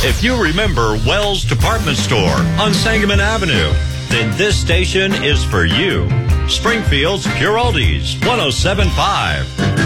If you remember Wells Department Store on Sangamon Avenue, then this station is for you. Springfield's Pure Oldies, 107.5.